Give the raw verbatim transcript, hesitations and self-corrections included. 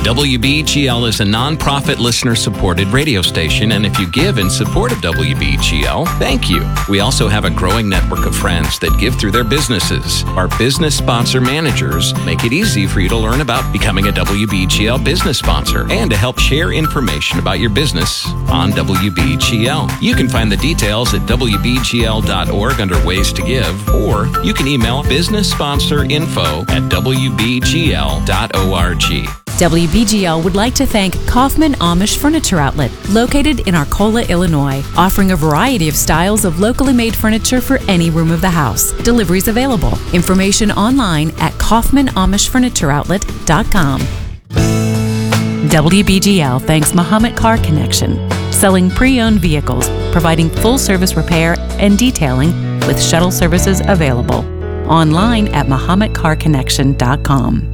W B G L is a nonprofit listener-supported radio station, and if you give in support of W B G L, thank you. We also have a growing network of friends that give through their businesses. Our business sponsor managers make it easy for you to learn about becoming a W B G L business sponsor and to help share information about your business on W B G L. You can find the details at W B G L dot org under Ways to Give, or you can email business sponsor info at W B G L dot org. W B G L would like to thank Kaufman Amish Furniture Outlet, located in Arcola, Illinois, offering a variety of styles of locally made furniture for any room of the house. Deliveries available. Information online at kaufman amish furniture outlet dot com. W B G L thanks Muhammad Car Connection, selling pre-owned vehicles, providing full-service repair and detailing with shuttle services available. Online at muhammad car connection dot com.